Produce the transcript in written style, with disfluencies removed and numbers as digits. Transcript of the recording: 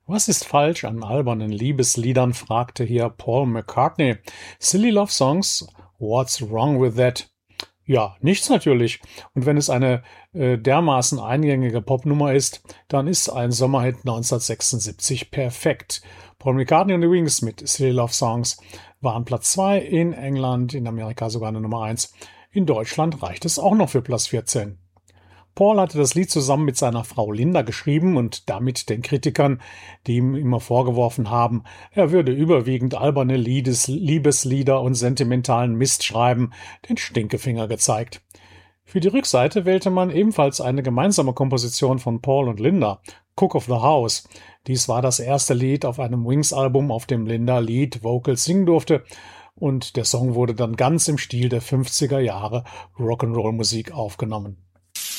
Was ist falsch an albernen Liebesliedern, fragte hier Paul McCartney. Silly Love Songs? What's wrong with that? Ja, nichts natürlich. Und wenn es eine dermaßen eingängige Popnummer ist, dann ist ein Sommerhit 1976 perfekt. Paul McCartney und die Wings mit Silly Love Songs waren Platz 2 in England, in Amerika sogar eine Nummer 1. In Deutschland reicht es auch noch für Platz 14. Paul hatte das Lied zusammen mit seiner Frau Linda geschrieben und damit den Kritikern, die ihm immer vorgeworfen haben, er würde überwiegend alberne Liebeslieder und sentimentalen Mist schreiben, den Stinkefinger gezeigt. Für die Rückseite wählte man ebenfalls eine gemeinsame Komposition von Paul und Linda, Cook of the House. Dies war das erste Lied auf einem Wings-Album, auf dem Linda Lead Vocals singen durfte, und der Song wurde dann ganz im Stil der 50er Jahre Rock'n'Roll-Musik aufgenommen.